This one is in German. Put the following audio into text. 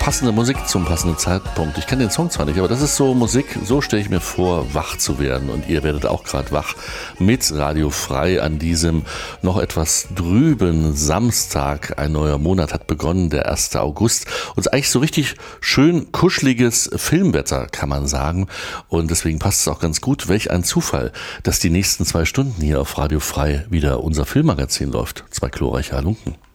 passende Musik zum passenden Zeitpunkt. Ich kenne den Song zwar nicht, aber das ist so Musik, so stelle ich mir vor, wach zu werden. Und ihr werdet auch gerade wach mit Radio Frei an diesem noch etwas trüben Samstag. Ein neuer Monat hat begonnen, der 1. August. Und es ist eigentlich so richtig schön kuscheliges Filmwetter, kann man sagen. Und deswegen passt es auch ganz gut. Welch ein Zufall, dass die nächsten 2 Stunden hier auf Radio Frei wieder unser Filmmagazin läuft. 2 glorreiche Halunken.